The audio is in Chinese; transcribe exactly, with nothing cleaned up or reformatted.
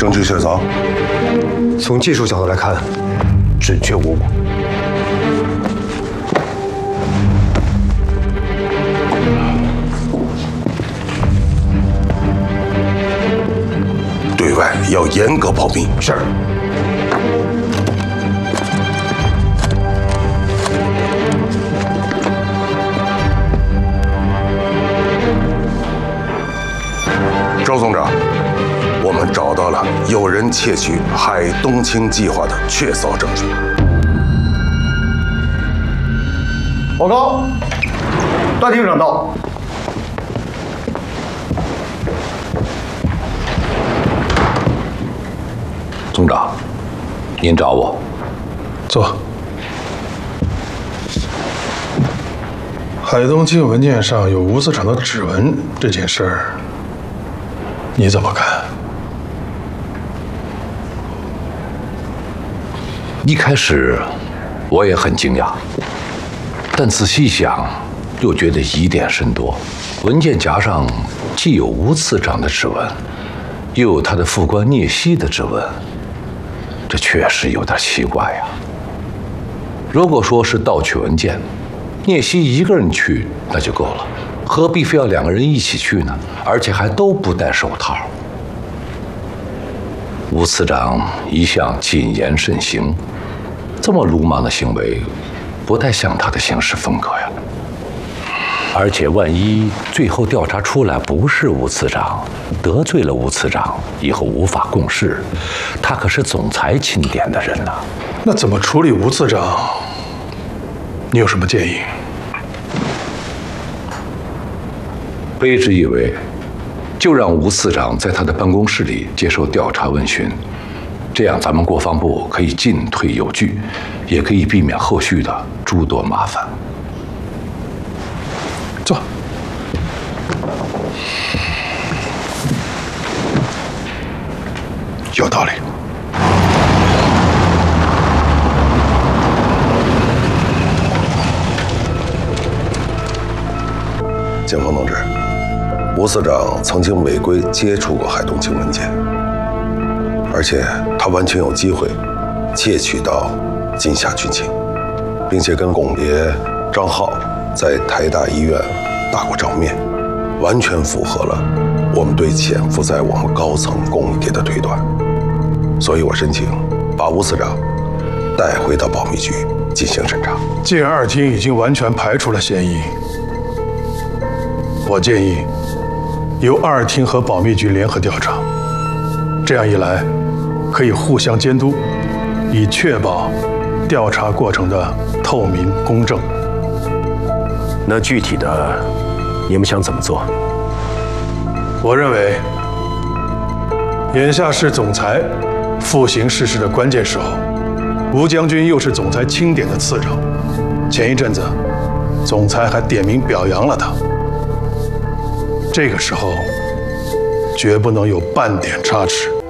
证据确凿。 从技术角度来看，准确无误。 对外要严格保密。 是。 周总长，我们找到了有人窃取海东青计划的确凿证据。 报告，段厅长到。 总长，您找我。 坐。海东青文件上有吴司长的指纹，这件事儿，你怎么看？ 一开始我也很惊讶，但仔细想，又觉得疑点甚多。文件夹上既有吴次长的指纹，又有他的副官聂曦的指纹，这确实有点奇怪呀。如果说是盗取文件，聂曦一个人去那就够了，何必非要两个人一起去呢？而且还都不戴手套。吴次长一向谨言慎行，这么鲁莽的行为，不太像他的行事风格呀。而且万一最后调查出来不是吴次长，得罪了吴次长，以后无法共事，他可是总裁钦点的人呐。 那怎么处理吴次长？你有什么建议？ 卑职以为，就让吴次长在他的办公室里接受调查问询，这样咱们国防部可以进退有据，也可以避免后续的诸多麻烦。 坐。有道理。 检方同志，吴司长曾经违规接触过海东青文件，而且他完全有机会窃取到金夏军情，并且跟龚爷、张浩在台大医院打过照面，完全符合了我们对潜伏在我们高层共谍的推断。所以我申请把吴司长带回到保密局进行审查。 既然二厅已经完全排除了嫌疑，我建议由二厅和保密局联合调查，这样一来可以互相监督，以确保调查过程的透明公正。 那具体的，你们想怎么做？ 我认为，眼下是总裁复行视事的关键时候，吴将军又是总裁钦点的次长，前一阵子总裁还点名表扬了他。这个时候，绝不能有半点差池。